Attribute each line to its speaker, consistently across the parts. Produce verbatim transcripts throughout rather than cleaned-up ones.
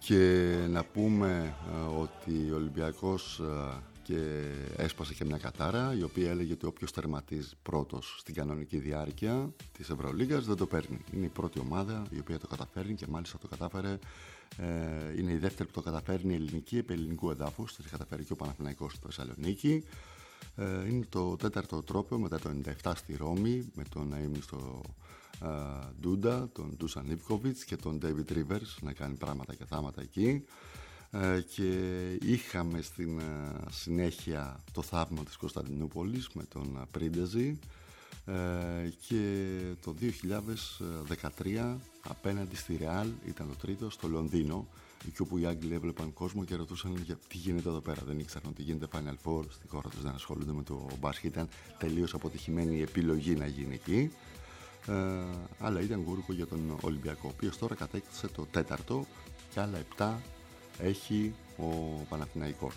Speaker 1: Και να πούμε ε, ότι ο Ολυμπιακός ε, και έσπασε και μια κατάρα, η οποία έλεγε ότι όποιος τερματίζει πρώτος στην κανονική διάρκεια της Ευρωλίγκας δεν το παίρνει. Είναι η πρώτη ομάδα η οποία το καταφέρνει και μάλιστα το κατάφερε. Ε, είναι η δεύτερη που το καταφέρνει η ελληνική επί ελληνικού εδάφους. Το είχε καταφέρει και ο Παναθηναϊκός στη Θεσσαλονίκη. Ε, είναι το τέταρτο τρόπαιο μετά το ενενήντα επτά στη Ρώμη με τον αείμνηστο ε, Ντούντα, τον Ντούσαν Ιβκοβιτς και τον Ντέιβιντ Ρίβερς να κάνει πράγματα και θάματα εκεί. Ε, και είχαμε στην ε, συνέχεια το θαύμα της Κωνσταντινούπολης με τον Πρίντεζη ε, και το δύο χιλιάδες δεκατρία απέναντι στη Ρεάλ ήταν το τρίτο στο Λονδίνο, εκεί όπου οι Άγγλοι έβλεπαν κόσμο και ρωτούσαν για τι γίνεται εδώ πέρα. Δεν ήξεραν ότι γίνεται Final Four στη χώρα τους, δεν ασχολούνται με το μπάσκετ. Ήταν τελείως αποτυχημένη η επιλογή να γίνει εκεί. Ε, αλλά ήταν γούρκο για τον Ολυμπιακό, ο οποίος τώρα κατέκτησε το τέταρτο και άλλα επτά έχει ο Παναθηναϊκός.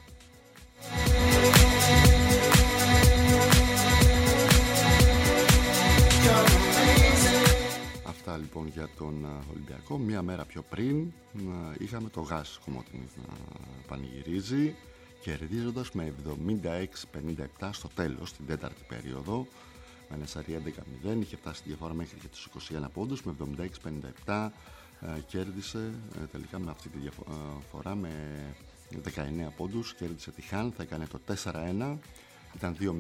Speaker 1: Αυτά λοιπόν για τον Ολυμπιακό. Μία μέρα πιο πριν είχαμε το ΓΑΣ Κομότηνη να πανηγυρίζει, κερδίζοντας με εβδομήντα έξι πενήντα επτά στο τέλος, στην τέταρτη περίοδο, με ένα σαρί έντεκα μηδέν, είχε φτάσει τη διαφορά μέχρι και τους είκοσι ένα πόντους, με εβδομήντα έξι πενήντα επτά κέρδισε τελικά με αυτή τη διαφορά με δεκαεννέα πόντους, κέρδισε τη Χάν, θα έκανε το τέσσερα ένα, ήταν δύο